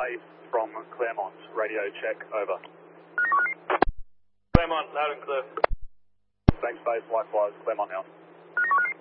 base from Claremont. Radio check, over. Claremont, loud and clear. Thanks, base, likewise, Claremont now.